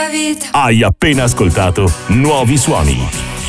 Hai appena ascoltato Nuovi Suoni.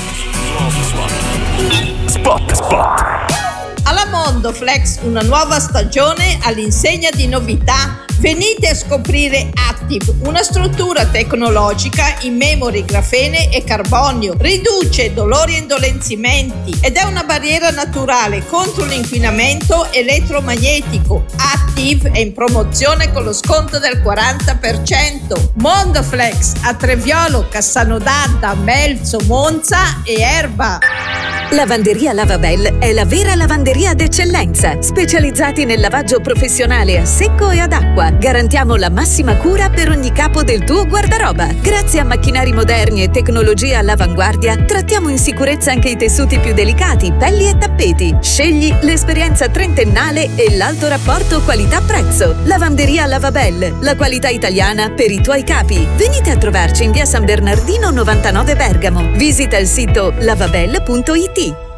Spot. Alla Mondoflex una nuova stagione all'insegna di novità. Venite a scoprire Active, una struttura tecnologica in memory, grafene e carbonio. Riduce dolori e indolenzimenti ed è una barriera naturale contro l'inquinamento elettromagnetico. Active è in promozione con lo sconto del 40%. Mondoflex a Treviolo, Cassano d'Adda, Melzo, Monza e Erba. Lavanderia Lavabel è la vera lavanderia d'eccellenza, specializzati nel lavaggio professionale a secco e ad acqua. Garantiamo la massima cura per ogni capo del tuo guardaroba. Grazie a macchinari moderni e tecnologie all'avanguardia, trattiamo in sicurezza anche i tessuti più delicati, pelli e tappeti. Scegli l'esperienza trentennale e l'alto rapporto qualità-prezzo. Lavanderia Lavabel, la qualità italiana per i tuoi capi. Venite a trovarci in via San Bernardino 99 Bergamo. Visita il sito lavabel.it.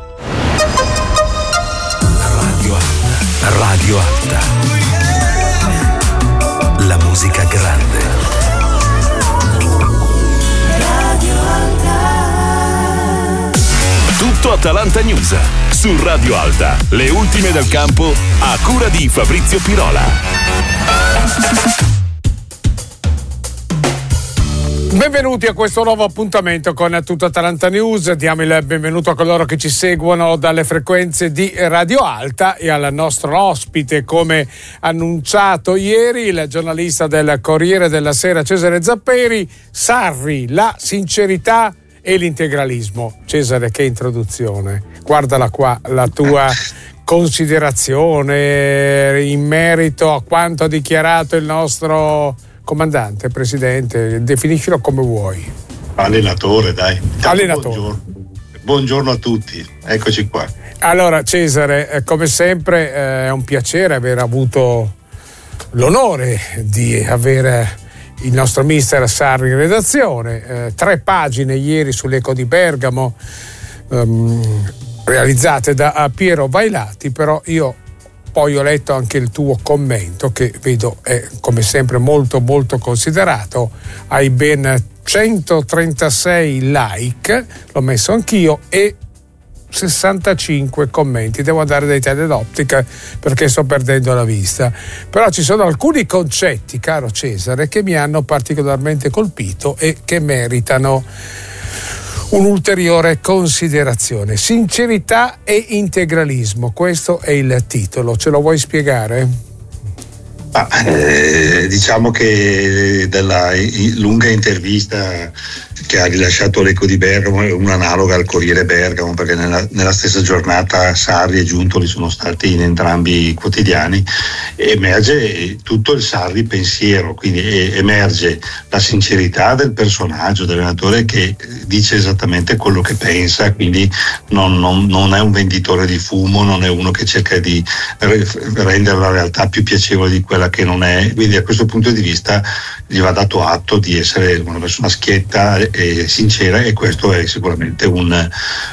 Radio Alta. La musica grande. Radio Alta. Tutto Atalanta News su Radio Alta. Le ultime del campo a cura di Fabrizio Pirola. Benvenuti a questo nuovo appuntamento con Tutto Atalanta News. Diamo il benvenuto a coloro che ci seguono dalle frequenze di Radio Alta e al nostro ospite, come annunciato ieri, il giornalista del Corriere della Sera Cesare Zapperi. Sarri, la sincerità e l'integralismo. Cesare, che introduzione. Guardala qua, la tua considerazione in merito a quanto ha dichiarato il nostro comandante, presidente, definiscilo come vuoi. Allenatore, dai. Allenatore. Buongiorno a tutti, eccoci qua. Allora Cesare, come sempre è un piacere aver avuto l'onore di avere il nostro mister Sarri in redazione. 3 pagine ieri sull'Eco di Bergamo, realizzate da Piero Vailati, però io poi ho letto anche il tuo commento, che vedo è come sempre molto molto considerato. Hai ben 136 like, l'ho messo anch'io, e 65 commenti. Devo andare dai teledoptica perché sto perdendo la vista, però ci sono alcuni concetti, caro Cesare, che mi hanno particolarmente colpito e che meritano un'ulteriore considerazione. Sincerità e integralismo, questo è il titolo, ce lo vuoi spiegare? Diciamo che dalla lunga intervista che ha rilasciato l'Eco di Bergamo è un'analoga al Corriere Bergamo, perché nella stessa giornata Sarri e Giuntoli sono stati in entrambi i quotidiani. Emerge tutto il Sarri pensiero, quindi emerge la sincerità del personaggio, dell'allenatore, che dice esattamente quello che pensa, quindi non è un venditore di fumo, non è uno che cerca di rendere la realtà più piacevole di quella che non è. Quindi a questo punto di vista gli va dato atto di essere una persona schietta e sincera, e questo è sicuramente una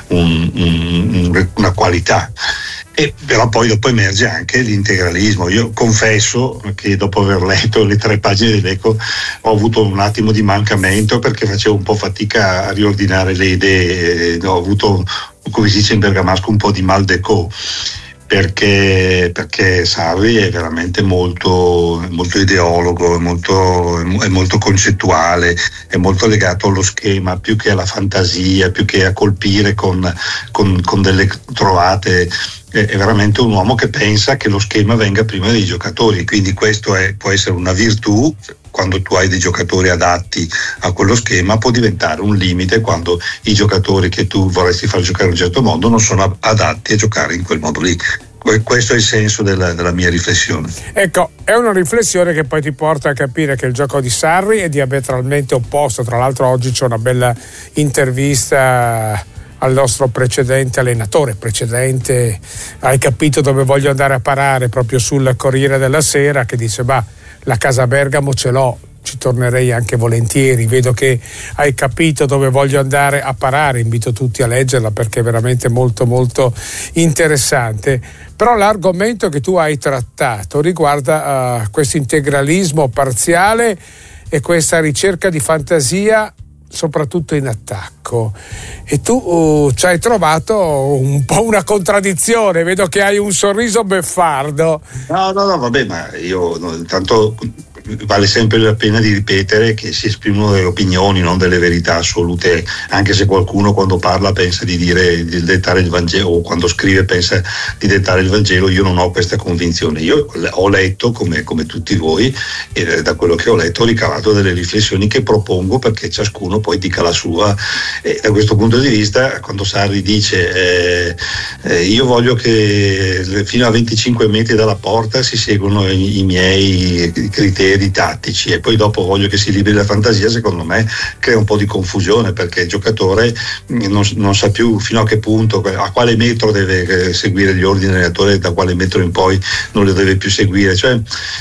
qualità. E però poi dopo emerge anche l'integralismo. Io confesso che dopo aver letto le 3 pagine dell'Eco ho avuto un attimo di mancamento, perché facevo un po' fatica a riordinare le idee. Ho avuto, come si dice in bergamasco, un po' di mal de co, perché Sarri è veramente molto ideologo, è molto concettuale, è molto legato allo schema più che alla fantasia, più che a colpire con delle trovate. È veramente un uomo che pensa che lo schema venga prima dei giocatori, quindi questo può essere una virtù quando tu hai dei giocatori adatti a quello schema, può diventare un limite quando i giocatori che tu vorresti far giocare in un certo modo non sono adatti a giocare in quel modo lì. Questo è il senso della mia riflessione. Ecco, è una riflessione che poi ti porta a capire che il gioco di Sarri è diametralmente opposto. Tra l'altro oggi c'è una bella intervista al nostro precedente allenatore. Hai capito dove voglio andare a parare, proprio sul Corriere della Sera, che dice: la casa Bergamo ce l'ho, ci tornerei anche volentieri. Vedo che hai capito dove voglio andare a parare, invito tutti a leggerla perché è veramente molto molto interessante. Però l'argomento che tu hai trattato riguarda questo integralismo parziale e questa ricerca di fantasia soprattutto in attacco, e tu ci hai trovato un po' una contraddizione, vedo che hai un sorriso beffardo. No, vabbè, ma io intanto vale sempre la pena di ripetere che si esprimono delle opinioni, non delle verità assolute, anche se qualcuno quando parla pensa di dettare il Vangelo, o quando scrive pensa di dettare il Vangelo. Io non ho questa convinzione. Io ho letto come tutti voi, e da quello che ho letto ho ricavato delle riflessioni che propongo perché ciascuno poi dica la sua. E da questo punto di vista, quando Sarri dice io voglio che fino a 25 metri dalla porta si seguono i miei criteri tattici e poi dopo voglio che si liberi la fantasia, secondo me crea un po' di confusione, perché il giocatore non sa più fino a che punto, a quale metro deve seguire gli ordini dell'allenatore, da quale metro in poi non li deve più seguire. Cioè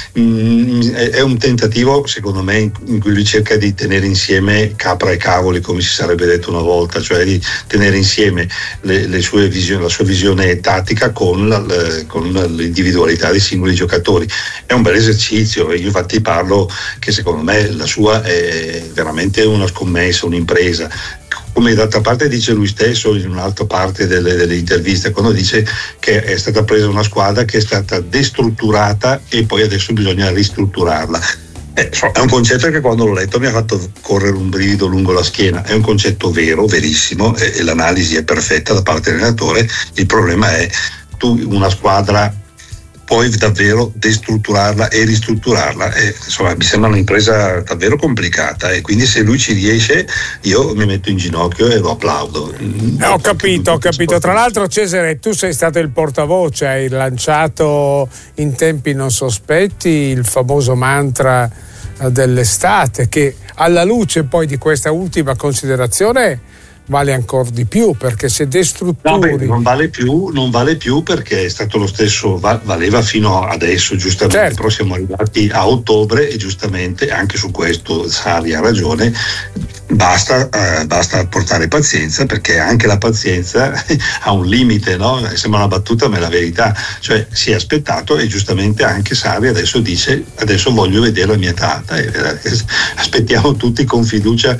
è un tentativo, secondo me, in cui lui cerca di tenere insieme capra e cavoli, come si sarebbe detto una volta, cioè di tenere insieme la sua visione tattica con l'individualità dei singoli giocatori. È un bel esercizio, io infatti parlo che secondo me la sua è veramente una scommessa, un'impresa. Come d'altra parte dice lui stesso in un'altra parte delle interviste, quando dice che è stata presa una squadra che è stata destrutturata e poi adesso bisogna ristrutturarla. È un concetto che quando l'ho letto mi ha fatto correre un brivido lungo la schiena. È un concetto vero, verissimo, e l'analisi è perfetta da parte dell'allenatore. Il problema è tu una squadra puoi davvero destrutturarla e ristrutturarla, insomma mi sembra un'impresa davvero complicata, e quindi se lui ci riesce io mi metto in ginocchio e lo applaudo. Ho capito. Tra l'altro, Cesare, tu sei stato il portavoce, hai lanciato in tempi non sospetti il famoso mantra dell'estate, che alla luce poi di questa ultima considerazione vale ancora di più, perché se destrutturi non vale più perché è stato lo stesso, valeva fino adesso, giustamente, certo. Però siamo arrivati a ottobre e giustamente anche su questo Sarri ha ragione. Basta portare pazienza, perché anche la pazienza ha un limite, no? Sembra una battuta ma è la verità, cioè si è aspettato, e giustamente anche Sarri adesso dice adesso voglio vedere la mia data, aspettiamo tutti con fiducia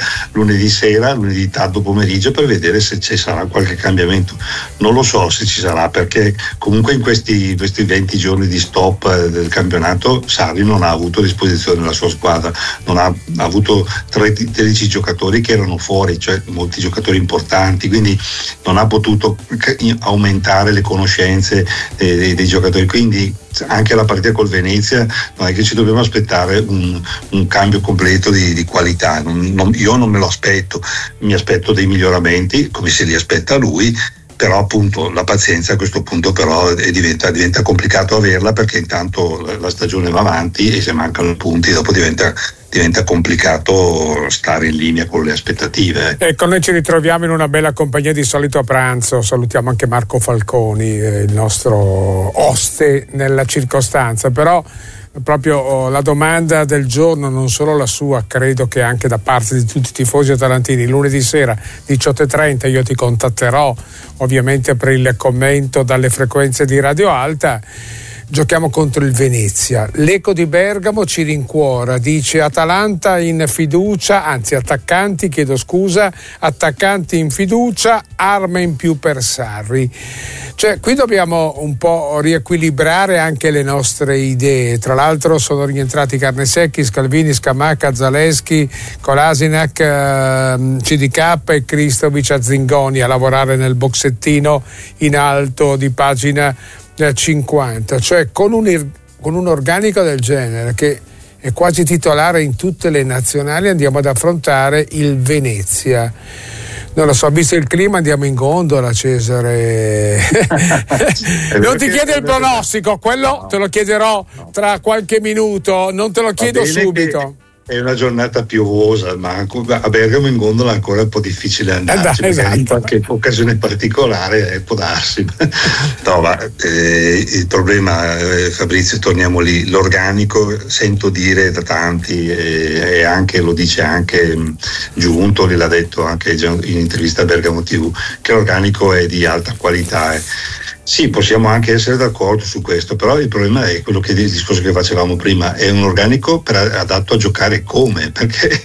lunedì tardo pomeriggio per vedere se ci sarà qualche cambiamento. Non lo so se ci sarà, perché comunque in questi 20 giorni di stop del campionato Sarri non ha avuto a disposizione la sua squadra, non ha avuto 13 giocatori che erano fuori, cioè molti giocatori importanti, quindi non ha potuto aumentare le conoscenze dei giocatori, quindi anche la partita col Venezia non è che ci dobbiamo aspettare un cambio completo di qualità. Io non me lo aspetto, mi aspetto dei miglioramenti come se li aspetta lui, però appunto la pazienza a questo punto però diventa complicato averla, perché intanto la stagione va avanti e se mancano i punti dopo diventa complicato stare in linea con le aspettative. Ecco, noi ci ritroviamo in una bella compagnia di solito a pranzo. Salutiamo anche Marco Falconi, il nostro oste nella circostanza, però proprio la domanda del giorno, non solo la sua, credo che anche da parte di tutti i tifosi atalantini, lunedì sera 18:30 io ti contatterò ovviamente per il commento dalle frequenze di Radio Alta. Giochiamo contro il Venezia. L'Eco di Bergamo ci rincuora, dice Atalanta in fiducia, anzi attaccanti in fiducia, arma in più per Sarri. Cioè qui dobbiamo un po' riequilibrare anche le nostre idee. Tra l'altro sono rientrati Carnesecchi, Scalvini, Scamacca, Zaleschi, Kolasinac, CDK e Kristovic a Zingoni a lavorare nel boxettino in alto di pagina 50, cioè con un organico del genere che è quasi titolare in tutte le nazionali andiamo ad affrontare il Venezia. Non lo so, visto il clima andiamo in gondola, Cesare. Non ti chiedo il pronostico, quello te lo chiederò tra qualche minuto, non te lo chiedo subito. È una giornata piovosa, ma a Bergamo in gondola è ancora un po' difficile andarci, esatto. In qualche occasione particolare può darsi. No, ma il problema, Fabrizio, torniamo lì, l'organico, sento dire da tanti, e anche lo dice anche Giuntoli, l'ha detto anche in intervista a Bergamo TV, che l'organico è di alta qualità. Sì, possiamo anche essere d'accordo su questo, però il problema è quello il discorso che facevamo prima, è un organico adatto a giocare come? Perché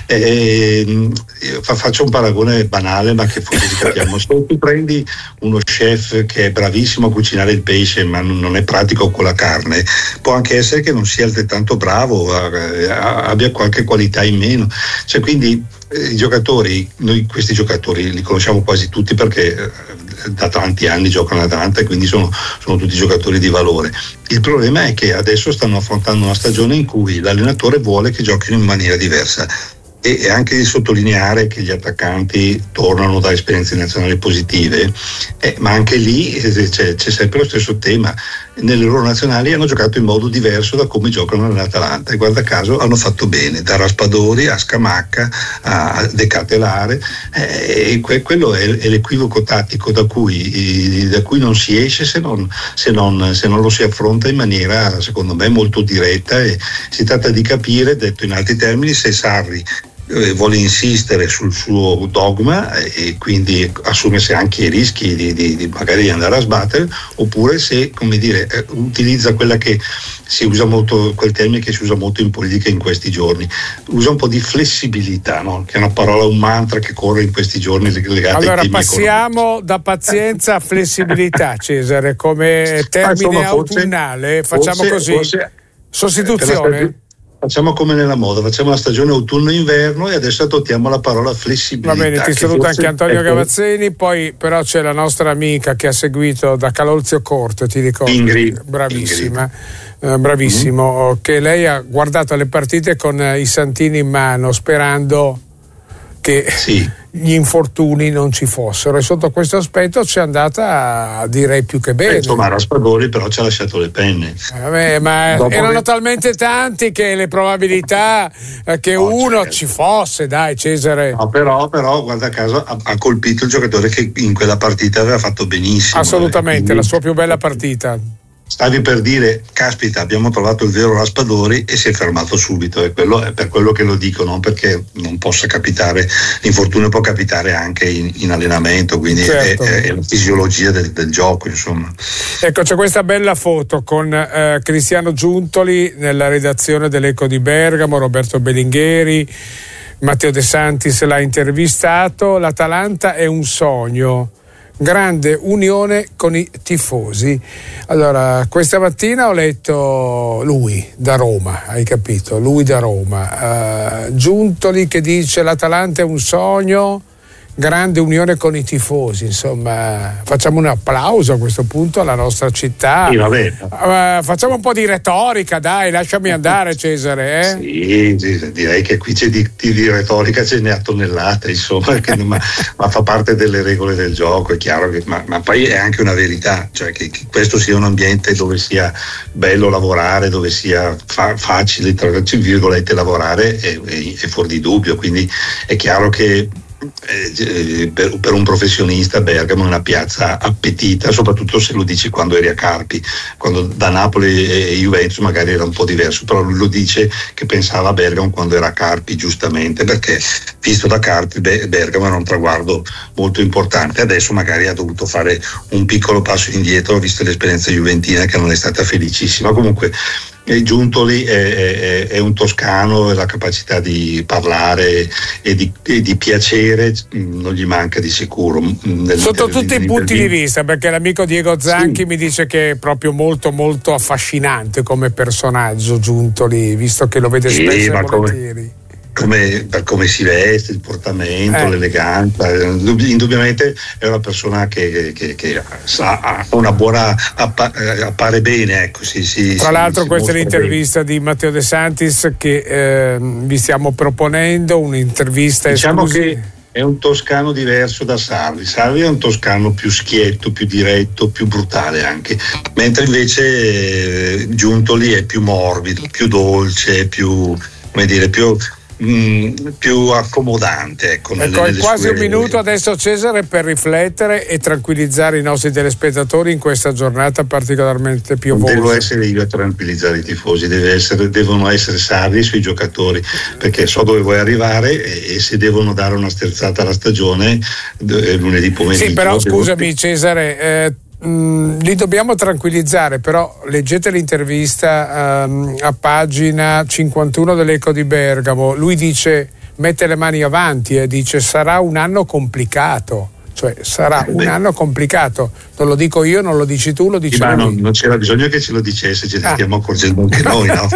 faccio un paragone banale, ma che forse ci capiamo. Se tu prendi uno chef che è bravissimo a cucinare il pesce, ma non è pratico con la carne, può anche essere che non sia altrettanto bravo, abbia qualche qualità in meno. Cioè, quindi i giocatori, noi questi giocatori li conosciamo quasi tutti perché da tanti anni giocano all'Atalanta e quindi sono tutti giocatori di valore. Il problema è che adesso stanno affrontando una stagione in cui l'allenatore vuole che giochino in maniera diversa, e anche di sottolineare che gli attaccanti tornano da esperienze nazionali positive, ma anche lì c'è sempre lo stesso tema. Nelle loro nazionali hanno giocato in modo diverso da come giocano nell'Atalanta e guarda caso hanno fatto bene, da Raspadori a Scamacca a De Catelare, e quello è l'equivoco tattico da cui non si esce se non lo si affronta in maniera, secondo me, molto diretta. E si tratta di capire, detto in altri termini, se Sarri vuole insistere sul suo dogma e quindi assumersi anche i rischi di magari di andare a sbattere, oppure se, come dire, utilizza quella che si usa molto, quel termine che si usa molto in politica in questi giorni, usa un po' di flessibilità, no? Che è una parola, un mantra che corre in questi giorni legata allora, ai temi passiamo economici. da pazienza a flessibilità, Cesare, come termine autunnale, facciamo così, sostituzione. Facciamo come nella moda, facciamo la stagione autunno-inverno e adesso adottiamo la parola flessibilità. Va bene, ti saluta anche Antonio Gavazzini, poi però c'è la nostra amica che ha seguito da Calolzio Corte, ti ricordi? Ingrid. Bravissima. Bravissimo, che lei ha guardato le partite con i santini in mano sperando che gli infortuni non ci fossero, e sotto questo aspetto ci è andata, direi, più che bene. Insomma, Raspadori però ci ha lasciato le penne. Ma erano talmente tanti che le probabilità che uno ci fosse, dai, Cesare. No, però guarda caso ha colpito il giocatore che in quella partita aveva fatto benissimo. Assolutamente, quindi, la sua più bella partita. Stavi per dire, caspita, abbiamo trovato il vero Raspadori, e si è fermato subito, e quello è per quello che lo dico, non perché non possa capitare, l'infortunio può capitare anche in allenamento, quindi certo. è la fisiologia del gioco, insomma. Ecco, c'è questa bella foto con Cristiano Giuntoli nella redazione dell'Eco di Bergamo, Roberto Bellingheri, Matteo De Santis l'ha intervistato. L'Atalanta è un sogno, grande unione con i tifosi. Allora, questa mattina ho letto lui da Roma, hai capito? Lui da Roma, Giuntoli che dice l'Atalanta è un sogno, grande unione con i tifosi. Insomma, facciamo un applauso a questo punto alla nostra città. Sì, vabbè. Facciamo un po' di retorica, dai, lasciami andare, Cesare. Sì, direi che qui c'è di retorica, ce ne ha tonnellate, insomma, ma fa parte delle regole del gioco, è chiaro che, ma poi è anche una verità, cioè che questo sia un ambiente dove sia bello lavorare, dove sia facile, tra virgolette, lavorare, è fuori di dubbio. Quindi è chiaro che per un professionista Bergamo è una piazza appetita, soprattutto se lo dici quando eri a Carpi, quando da Napoli e Juventus magari era un po' diverso, però lui lo dice che pensava a Bergamo quando era a Carpi, giustamente, perché visto da Carpi Bergamo era un traguardo molto importante. Adesso magari ha dovuto fare un piccolo passo indietro visto l'esperienza juventina che non è stata felicissima. Comunque Giuntoli è un toscano, e la capacità di parlare e di piacere non gli manca di sicuro. Sotto tutti i punti di vista, perché l'amico Diego Zanchi mi dice che è proprio molto molto affascinante come personaggio Giuntoli, visto che lo vede spesso e volentieri. Per come si veste, il portamento, l'eleganza, indubbiamente è una persona che ha una buona, appare bene, ecco. Tra l'altro questa è l'intervista di Matteo De Santis che vi stiamo proponendo, un'intervista esclusiva. Che è un toscano diverso da Sarri. Sarri è un toscano più schietto, più diretto, più brutale anche, mentre invece Giuntoli è più morbido, più dolce, più, come dire, più accomodante, ecco. Ecco, quasi un minuto adesso, Cesare, per riflettere e tranquillizzare i nostri telespettatori in questa giornata particolarmente piovosa. Devo essere io a tranquillizzare i tifosi, devono essere Sarri sui giocatori, perché so dove vuoi arrivare, e se devono dare una sterzata alla stagione lunedì pomeriggio. Sì, però scusami Cesare, li dobbiamo tranquillizzare, però leggete l'intervista a pagina 51 dell'Eco di Bergamo. Lui dice, mette le mani avanti e dice sarà un anno complicato. Cioè sarà un anno complicato, non lo dico io, non lo dici tu, lo dice lui. Non c'era bisogno che ce lo dicesse, ce ne stiamo accorgendo anche noi, no?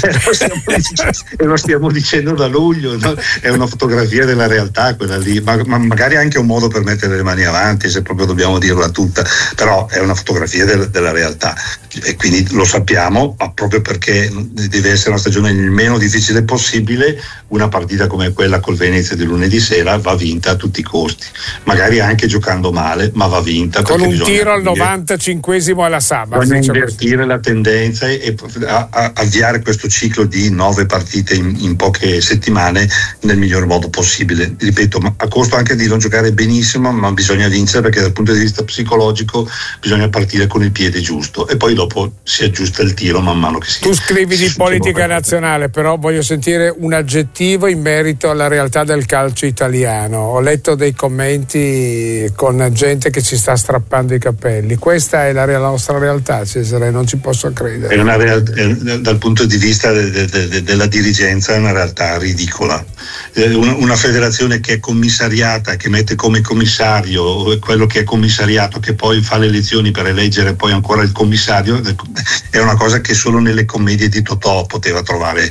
E lo stiamo dicendo da luglio, no? È una fotografia della realtà quella lì, ma magari anche un modo per mettere le mani avanti, se proprio dobbiamo dirla tutta, però è una fotografia della realtà e quindi lo sappiamo, ma proprio perché deve essere una stagione il meno difficile possibile, una partita come quella col Venezia di lunedì sera va vinta a tutti i costi, magari anche giocando male, ma va vinta con un tiro al 95esimo alla Saba. Bisogna invertire la tendenza e avviare questo ciclo di 9 partite in poche settimane nel miglior modo possibile, ripeto, ma a costo anche di non giocare benissimo, ma bisogna vincere, perché dal punto di vista psicologico bisogna partire con il piede giusto e poi dopo si aggiusta il tiro man mano che si. Tu scrivi di politica nazionale, però voglio sentire un aggettivo in merito alla realtà del calcio italiano. Ho letto dei commenti con gente che ci sta strappando i capelli. Questa è la nostra realtà, Cesare, non ci posso credere. È una dal punto di vista della dirigenza è una realtà ridicola. Una federazione che è commissariata, che mette come commissario quello che è commissariato, che poi fa le elezioni per eleggere poi ancora il commissario, è una cosa che solo nelle commedie di Totò poteva trovare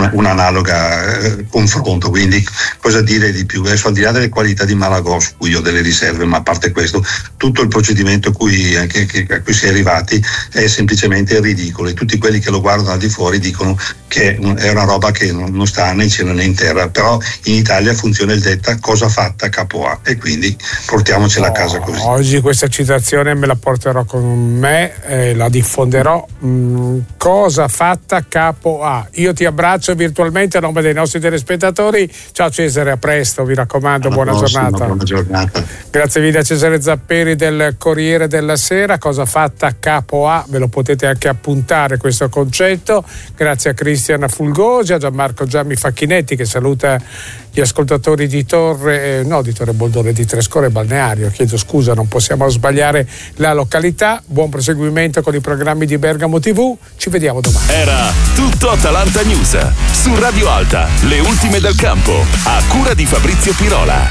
un'analoga confronto. Quindi cosa dire di più? Adesso, al di là delle qualità di Malagò, su cui ho delle riserve, ma a parte questo, tutto il procedimento a cui si è arrivati è semplicemente ridicolo, e tutti quelli che lo guardano al di fuori dicono che è una roba che non sta né in cielo né in terra, però in Italia funziona il detta cosa fatta capo A, e quindi portiamocela a casa così. Oggi questa citazione me la porterò con me e la diffonderò. Cosa fatta capo A. Io ti abbraccio virtualmente a nome dei nostri telespettatori. Ciao Cesare, a presto, vi raccomando, buona giornata. Buona giornata. Grazie mille a Cesare Zapperi del Corriere della Sera. Cosa fatta capo A, ve lo potete anche appuntare questo concetto. Grazie a Cristian Fulgosi, a Gianmarco Giammi Facchinetti, che saluta gli ascoltatori di Torre Boldone, di Trescore Balneario. Chiedo scusa, non possiamo sbagliare la località. Buon proseguimento con i programmi di Bergamo TV, ci vediamo domani. Era tutto Atalanta News su Radio Alta, le ultime del campo, a cura di Fabrizio Pirola.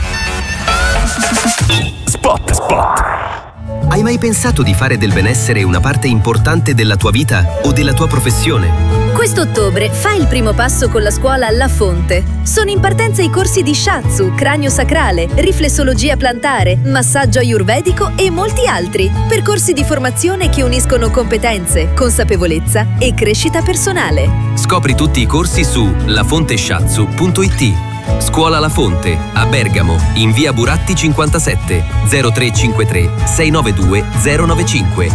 Spot. Hai mai pensato di fare del benessere una parte importante della tua vita o della tua professione? Quest'ottobre fai il primo passo con la scuola La Fonte. Sono in partenza i corsi di shiatsu, cranio sacrale, riflessologia plantare, massaggio ayurvedico e molti altri. Percorsi di formazione che uniscono competenze, consapevolezza e crescita personale. Scopri tutti i corsi su lafonteshiatsu.it. Scuola La Fonte, a Bergamo, in via Buratti 57, 0353 692 095.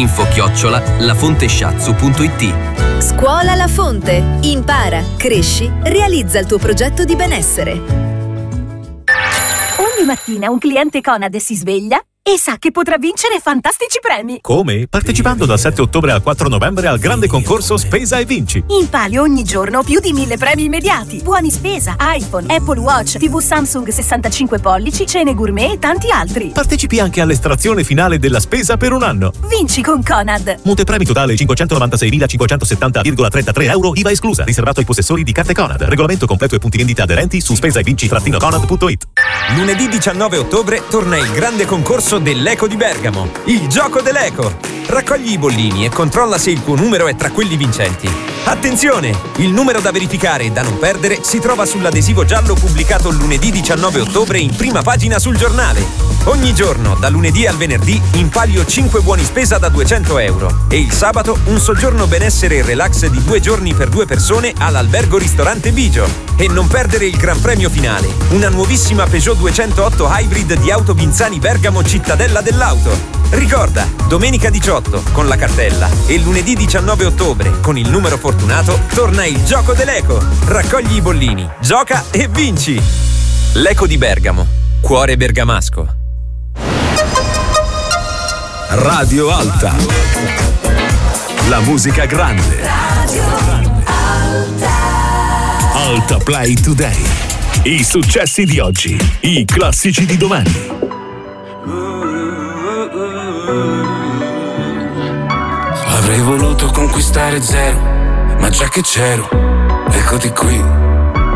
info@lafonteshiatsu.it. Scuola La Fonte. Impara, cresci, realizza il tuo progetto di benessere. Ogni mattina un cliente Conad si sveglia e sa che potrà vincere fantastici premi. Come? Partecipando dal 7 ottobre al 4 novembre al grande concorso Spesa e Vinci. In palio ogni giorno più di 1000 premi immediati. Buoni spesa, iPhone, Apple Watch, TV Samsung 65 pollici, cene gourmet e tanti altri. Partecipi anche all'estrazione finale della spesa per un anno. Vinci con Conad. Montepremi totale 596.570,33 euro, IVA esclusa. Riservato ai possessori di carte Conad. Regolamento completo e punti vendita aderenti su spesaevinci-conad.it. Lunedì 19 ottobre torna il grande concorso dell'Eco di Bergamo, il gioco dell'Eco. Raccogli i bollini e controlla se il tuo numero è tra quelli vincenti. Attenzione! Il numero da verificare e da non perdere si trova sull'adesivo giallo pubblicato lunedì 19 ottobre in prima pagina sul giornale. Ogni giorno, da lunedì al venerdì, in palio 5 buoni spesa da 200 euro. E il sabato un soggiorno benessere e relax di 2 giorni per 2 persone all'albergo ristorante Bigio. E non perdere il gran premio finale, una nuovissima Peugeot 208 Hybrid di Auto Vinzani Bergamo, cittadella dell'auto. Ricorda, domenica 18 con la cartella e lunedì 19 ottobre con il numero fortunato torna il gioco dell'Eco. Raccogli i bollini, gioca e vinci. L'Eco di Bergamo, cuore bergamasco. Radio Alta. La musica grande. Radio Alta. Alta Play Today. I successi di oggi, i classici di domani. potuto conquistare zero, ma già che c'ero, eccoti qui.